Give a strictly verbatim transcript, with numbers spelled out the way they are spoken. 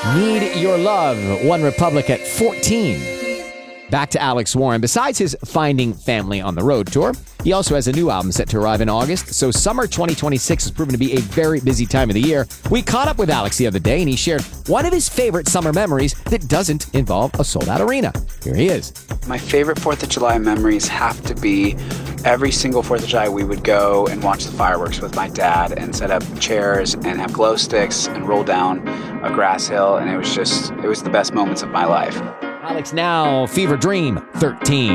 Need Your Love, One Republic at fourteen. Back to Alex Warren. Besides his Finding Family on the Road tour, he also has a new album set to arrive in August, so summer twenty twenty-six has proven to be a very busy time of the year. We caught up with Alex the other day, and he shared one of his favorite summer memories that doesn't involve a sold-out arena. Here he is. My favorite fourth of July memories have to be every single fourth of July we would go and watch the fireworks with my dad and set up chairs and have glow sticks and roll down a grass hill, and it was just, it was the best moments of my life. Alex now, Fever Dream, thirteen.